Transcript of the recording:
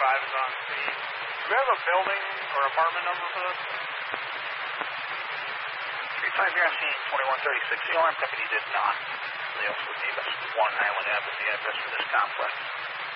35 is on scene. Do we have a building or apartment number for this? 35, you're on scene 2136. The alarm company did not. They also gave us 1 Island Avenue, the address for this complex.